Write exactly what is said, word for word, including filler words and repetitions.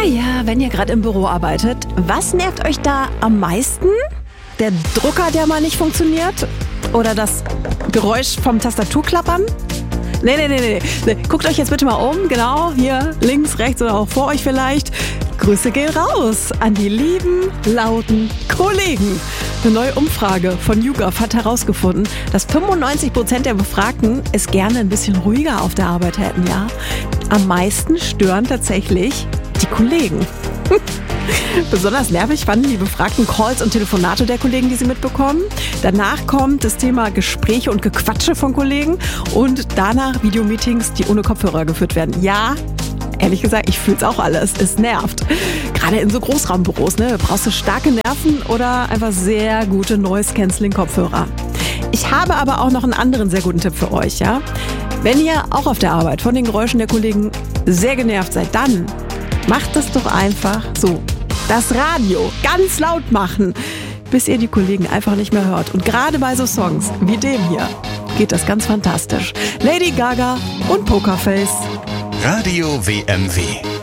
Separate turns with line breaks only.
Naja, wenn ihr gerade im Büro arbeitet, was nervt euch da am meisten? Der Drucker, der mal nicht funktioniert? Oder das Geräusch vom Tastaturklappern? Nee, nee, nee, nee, nee. Guckt euch jetzt bitte mal um, genau, hier links, rechts oder auch vor euch vielleicht. Grüße gehen raus an die lieben, lauten Kollegen. Eine neue Umfrage von YouGov hat herausgefunden, dass fünfundneunzig Prozent der Befragten es gerne ein bisschen ruhiger auf der Arbeit hätten, ja. Am meisten stören tatsächlich die Kollegen. Besonders nervig fanden die befragten Calls und Telefonate der Kollegen, die sie mitbekommen. Danach kommt das Thema Gespräche und Gequatsche von Kollegen und danach Videomeetings, die ohne Kopfhörer geführt werden. Ja, ehrlich gesagt, ich fühle es auch alles. Es nervt. Gerade in so Großraumbüros, ne? Brauchst du starke Nerven oder einfach sehr gute Noise-Canceling-Kopfhörer. Ich habe aber auch noch einen anderen sehr guten Tipp für euch, ja? Wenn ihr auch auf der Arbeit von den Geräuschen der Kollegen sehr genervt seid, dann macht es doch einfach so. Das Radio ganz laut machen, bis ihr die Kollegen einfach nicht mehr hört. Und gerade bei so Songs wie dem hier geht das ganz fantastisch. Lady Gaga und Pokerface.
Radio W M W.